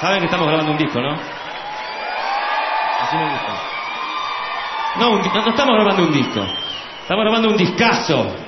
Saben que estamos grabando un disco, ¿no? Así me gusta. No, no estamos grabando un disco. Estamos grabando un discazo.